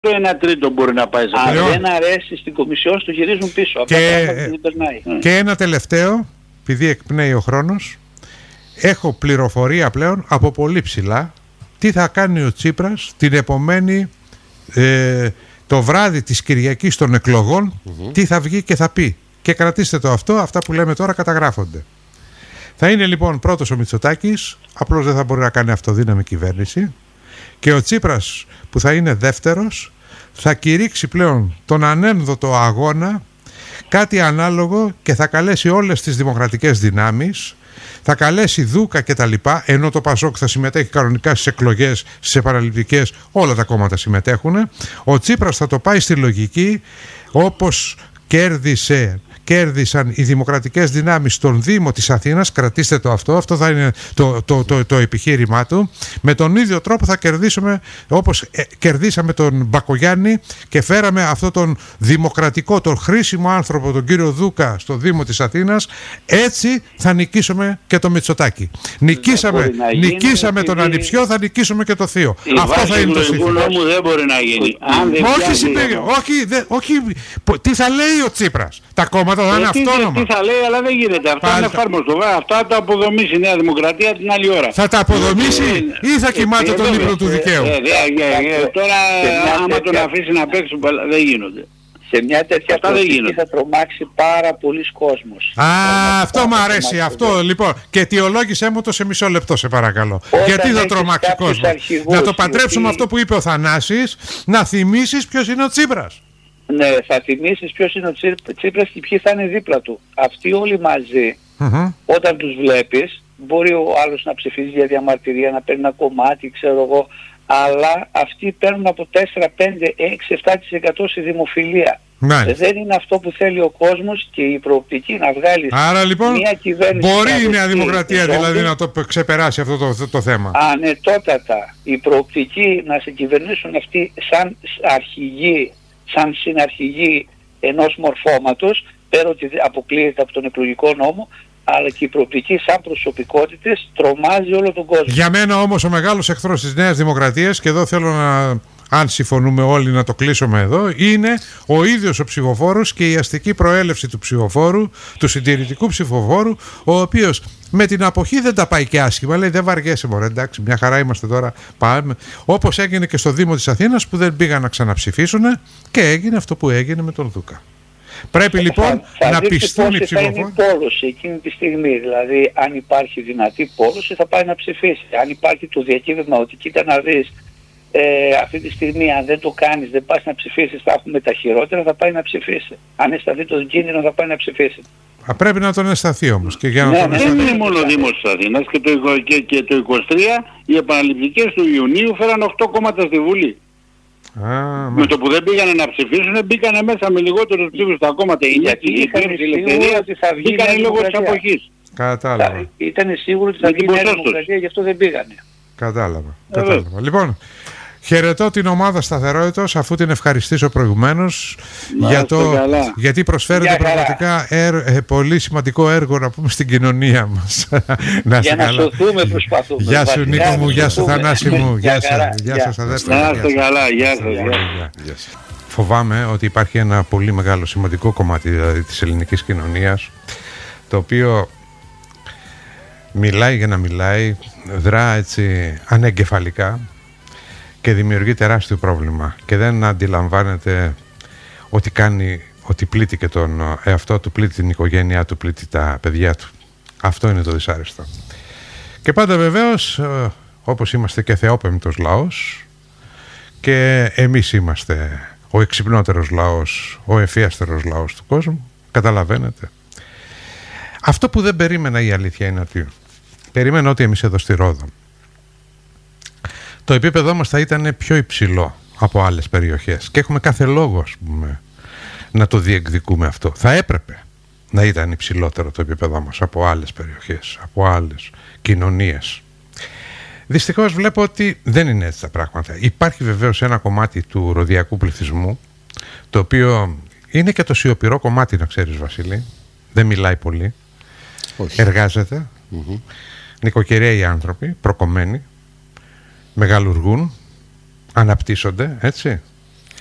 Το 1/3 μπορεί να πάει σε Αν αυτό. δεν αρέσει στην Κομισιόν, στο γυρίζουν πίσω. Και ένα τελευταίο, επειδή εκπνέει ο χρόνος, έχω πληροφορία πλέον από πολύ ψηλά τι θα κάνει ο Τσίπρας την επομένη το βράδυ της Κυριακής των εκλογών, τι θα βγει και θα πει. Και κρατήστε το αυτό, αυτά που λέμε τώρα καταγράφονται. Θα είναι λοιπόν πρώτος ο Μητσοτάκης, απλώς δεν θα μπορεί να κάνει αυτοδύναμη κυβέρνηση, και ο Τσίπρας που θα είναι δεύτερος θα κηρύξει πλέον τον ανένδοτο αγώνα, κάτι ανάλογο, και θα καλέσει όλες τις δημοκρατικές δυνάμεις, θα καλέσει Δούκα και τα λοιπά, ενώ το Πασόκ θα συμμετέχει κανονικά στις εκλογές, στις επαναληπτικές, όλα τα κόμματα συμμετέχουν. Ο Τσίπρας θα το πάει στη λογική, όπως κέρδισαν οι δημοκρατικές δυνάμεις στον Δήμο της Αθήνας, κρατήστε το αυτό θα είναι το επιχείρημά του. Με τον ίδιο τρόπο θα κερδίσουμε, όπως κερδίσαμε τον Μπακογιάννη και φέραμε αυτό τον δημοκρατικό, τον χρήσιμο άνθρωπο, τον κύριο Δούκα, στο Δήμο της Αθήνας, έτσι θα νικήσουμε και το Μητσοτάκη. Νικήσαμε τον Ανιψιό, θα νικήσουμε και το Θείο. Αυτό θα είναι το σύστημα. Δεν μπορεί να γίνει. Όχι, τι θα λέει ο Τσίπρας? Τα κόμματα θα είναι αυτόνομα. Τι θα λέει, αλλά δεν γίνεται. Αυτά είναι εφάρμοστο. Αυτά τα αποδομήσει η Νέα Δημοκρατία την άλλη ώρα. Θα τα αποδομήσει ή θα κοιμάται τον ύπνο του δικαίου? Τώρα άμα τον αφήσει να παίξει δεν γίνονται. Σε μια τέτοια προοπτική θα τρομάξει πάρα πολλοί κόσμος. Αυτό μου αρέσει. Αυτό λοιπόν. Και αιτιολόγησέ μου το σε μισό λεπτό, σε παρακαλώ. Γιατί θα τρομάξει κόσμο? Να το παντρέψουμε αυτό που είπε ο Θανάσης, να θυμίσεις ποιος είναι ο Τσίπρας. Ναι, θα θυμίσεις ποιος είναι ο Τσίπρας και ποιοι θα είναι δίπλα του. Αυτοί όλοι μαζί, όταν τους βλέπεις, μπορεί ο άλλος να ψηφίζει για διαμαρτυρία, να παίρνει ένα κομμάτι, ξέρω εγώ, αλλά αυτοί παίρνουν από 4, 5, 6, 7% στη δημοφιλία. Δεν είναι αυτό που θέλει ο κόσμος, και η προοπτική να βγάλει μια κυβέρνηση. Μπορεί η Νέα Δημοκρατία δηλαδή να το ξεπεράσει αυτό το θέμα. Ανετότατα. Η προοπτική να σε κυβερνήσουν αυτοί σαν αρχηγοί, σαν συναρχηγοί ενός μορφώματος, πέρα ότι αποκλείεται από τον εκλογικό νόμο, αλλά και η προοπτική σαν προσωπικότητες τρομάζει όλο τον κόσμο. Για μένα όμως ο μεγάλος εχθρός της Νέας Δημοκρατίας, και εδώ θέλω να, αν συμφωνούμε όλοι να το κλείσουμε εδώ, είναι ο ίδιος ο ψηφοφόρος και η αστική προέλευση του ψηφοφόρου, του συντηρητικού ψηφοφόρου, ο οποίος με την αποχή δεν τα πάει και άσχημα. Λέει δεν βαριέσαι μωρέ, εντάξει, μια χαρά είμαστε τώρα, πάμε. Όπως έγινε και στο Δήμο της Αθήνας που δεν πήγαν να ξαναψηφίσουν, και έγινε αυτό που έγινε με τον Δούκα. Πρέπει λοιπόν να πιστούν οι ψηφοφόροι. Θα είναι η πόλωση εκείνη τη στιγμή. Δηλαδή, αν υπάρχει δυνατή πόλωση, θα πάει να ψηφίσει. Αν υπάρχει το διακύβευμα ότι κοίτα να δεις, αυτή τη στιγμή, αν δεν το κάνεις, δεν πας να ψηφίσεις, θα έχουμε τα χειρότερα, θα πάει να ψηφίσει. Αν αισθανθεί τον κίνδυνο, θα πάει να ψηφίσει. Πρέπει να τον αισθανθεί όμως. Και για να τον δεν είναι μόνο ο Δήμος της Αθήνας. Και το 23 οι επαναληπτικές του Ιουνίου φέραν 8 κόμματα στη Βουλή. Με το που δεν πήγανε να ψηφίσουν, μπήκανε μέσα με λιγότερους ψήφους στα κόμματα. Γιατί είχαν σίγουρο ότι θα βγει μπήκανε λόγω της αποχής. Κατάλαβα. Ήταν σίγουρο ότι θα βγει η Νέα Δημοκρατία, γι' αυτό δεν πήγανε. Κατάλαβα. Λοιπόν, χαιρετώ την ομάδα Σταθερότητος, αφού την ευχαριστήσω προηγουμένως γιατί προσφέρεται πραγματικά πολύ σημαντικό έργο, να πούμε, στην κοινωνία μας. Για να σωθούμε προσπαθούμε. Γεια σου Νίκο μου, γεια σου Θανάση μου, γεια σας αδέρφια. Να είστε καλά, γεια σας. Φοβάμαι ότι υπάρχει ένα πολύ μεγάλο σημαντικό κομμάτι δηλαδή της ελληνικής κοινωνίας, το οποίο μιλάει για να μιλάει, δρά έτσι ανεγκεφαλικά και δημιουργεί τεράστιο πρόβλημα και δεν αντιλαμβάνεται ότι κάνει, ότι πλήττει και τον εαυτό του, πλήττει την οικογένειά του, πλήττει τα παιδιά του. Αυτό είναι το δυσάρεστο. Και πάντα βεβαίως, όπως είμαστε και θεόπεμπτος λαός, και εμείς είμαστε ο εξυπνότερος λαός, ο ευφιέστερος λαός του κόσμου, καταλαβαίνετε. Αυτό που δεν περίμενα, η αλήθεια είναι ότι περίμενα ότι εμείς εδώ στη Ρόδο το επίπεδό μας θα ήταν πιο υψηλό από άλλες περιοχές και έχουμε κάθε λόγο, ας πούμε, να το διεκδικούμε αυτό. Θα έπρεπε να ήταν υψηλότερο το επίπεδό μας από άλλες περιοχές, από άλλες κοινωνίες. Δυστυχώς βλέπω ότι δεν είναι έτσι τα πράγματα. Υπάρχει βεβαίως ένα κομμάτι του ροδιακού πληθυσμού, το οποίο είναι και το σιωπηρό κομμάτι, να ξέρεις Βασίλη. Δεν μιλάει πολύ. Όχι. Εργάζεται. Νοικοκυρέοι άνθρωποι, προκομμένοι, μεγαλουργούν, αναπτύσσονται, έτσι.